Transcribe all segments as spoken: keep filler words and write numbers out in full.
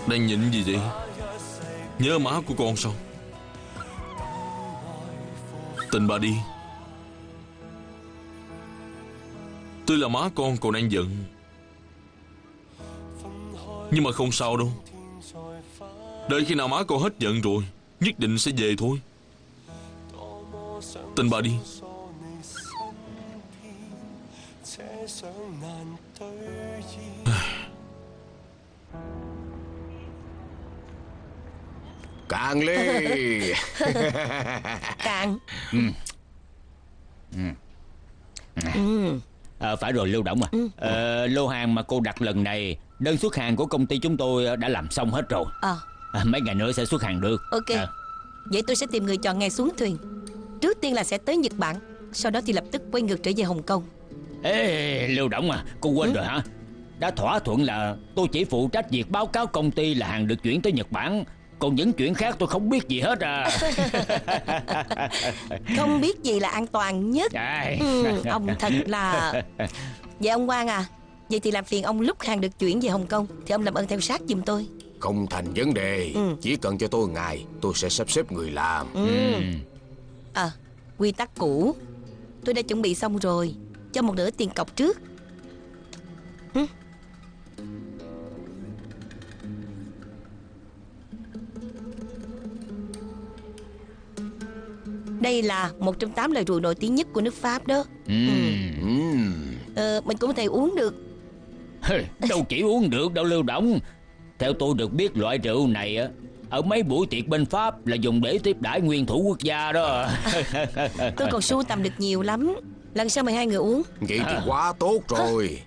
Đang nhịn gì vậy? Nhớ má của con sao? Tình bà đi. Tuy là má con còn đang giận, nhưng mà không sao đâu. Đợi khi nào má con hết giận rồi, nhất định sẽ về thôi. Tình bà đi. Cạn ly. Cạn. Ừ. Ừ. Ừ. À, phải rồi Lưu Động à. Ừ. à, Lô hàng mà cô đặt lần này, đơn xuất hàng của công ty chúng tôi đã làm xong hết rồi. à. À, mấy ngày nữa sẽ xuất hàng được. Ok. à. Vậy tôi sẽ tìm người chọn ngày xuống thuyền. Trước tiên là sẽ tới Nhật Bản, sau đó thì lập tức quay ngược trở về Hồng Kông. Ê Lưu Động à, cô quên ừ. rồi hả? Đã thỏa thuận là tôi chỉ phụ trách việc báo cáo công ty là hàng được chuyển tới Nhật Bản, còn những chuyện khác tôi không biết gì hết à. Không biết gì là an toàn nhất. ừ, Ông thật là... Vậy ông Quang à, vậy thì làm phiền ông lúc hàng được chuyển về Hồng Kông thì ông làm ơn theo sát giùm tôi. Không thành vấn đề. ừ. Chỉ cần cho tôi ngày, tôi sẽ sắp xếp người làm. ừ. Ừ. À, quy tắc cũ tôi đã chuẩn bị xong rồi. Cho một nửa tiền cọc trước. ừ. Đây là một trong tám loại rượu nổi tiếng nhất của nước Pháp đó. ừ. Ừ. Ờ, mình cũng có thể uống được. Đâu chỉ uống được đâu Lưu Động. Theo tôi được biết loại rượu này ở mấy buổi tiệc bên Pháp là dùng để tiếp đãi nguyên thủ quốc gia đó. Tôi còn sưu tầm được nhiều lắm. Lần sau mời hai người uống. Vậy thì quá tốt rồi.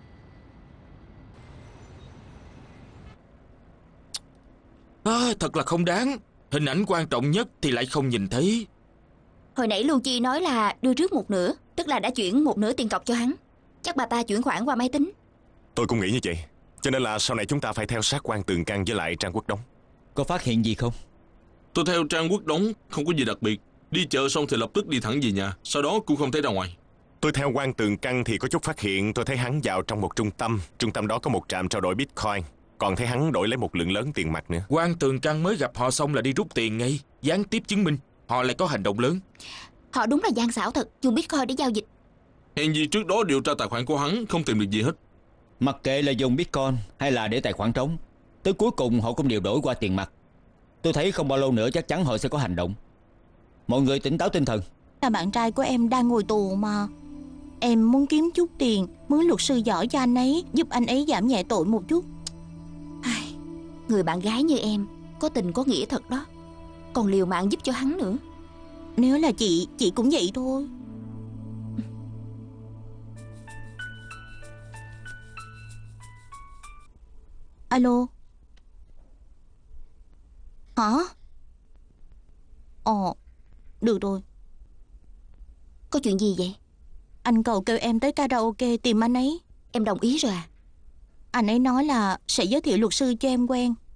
À, thật là không đáng. Hình ảnh quan trọng nhất thì lại không nhìn thấy. Hồi nãy Lưu Chi nói là đưa trước một nửa, tức là đã chuyển một nửa tiền cọc cho hắn. Chắc bà ta chuyển khoản qua máy tính. Tôi cũng nghĩ như vậy. Cho nên là sau này chúng ta phải theo sát Quan Tường Căng với lại Trang Quốc Đống. Có phát hiện gì không? Tôi theo Trang Quốc Đống không có gì đặc biệt. Đi chợ xong thì lập tức đi thẳng về nhà. Sau đó cũng không thấy ra ngoài. Tôi theo Quan Tường Căng thì có chút phát hiện. Tôi thấy hắn vào trong một trung tâm. Trung tâm đó có một trạm trao đổi Bitcoin. Còn thấy hắn đổi lấy một lượng lớn tiền mặt nữa. Quan Tường Căng mới gặp họ xong là đi rút tiền ngay, gián tiếp chứng minh họ lại có hành động lớn. Họ đúng là gian xảo thật, dùng Bitcoin để giao dịch. Hèn gì trước đó điều tra tài khoản của hắn không tìm được gì hết. Mặc kệ là dùng Bitcoin hay là để tài khoản trống, tới cuối cùng họ cũng đều đổi qua tiền mặt. Tôi thấy không bao lâu nữa chắc chắn họ sẽ có hành động. Mọi người tỉnh táo tinh thần. Là bạn trai của em đang ngồi tù mà. Em muốn kiếm chút tiền, mướn luật sư giỏi cho anh ấy, giúp anh ấy giảm nhẹ tội một chút. Ai, người bạn gái như em có tình có nghĩa thật đó. Còn liều mạng giúp cho hắn nữa. Nếu là chị, chị cũng vậy thôi. Alo. Hả? Ồ, được rồi. Có chuyện gì vậy? Anh cậu kêu em tới karaoke tìm anh ấy. Em đồng ý rồi à? Anh ấy nói là sẽ giới thiệu luật sư cho em quen.